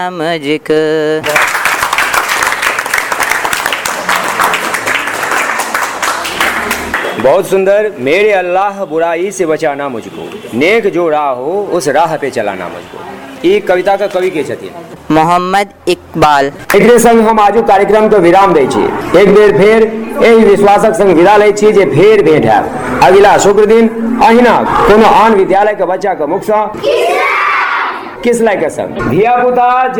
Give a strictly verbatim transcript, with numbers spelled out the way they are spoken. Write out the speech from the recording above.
मुझको। बहुत सुंदर। मेरे अल्लाह बुराई से बचाना मुझको, नेक जो राह हो उस राह पे चलाना मुझको। ई कविता का कवि के छथिन मोहम्मद इकबाल। एकरे संग हम आजू कार्यक्रम को विराम दै छी। एक बेर फेर एही विश्वासक संग विदा लै छी जे फेर भेंट हैत अगिला शुक्र दिन अहिना कोनो आन विद्यालय के बच्चा के मुख सँ किस लायक संग धिया पुता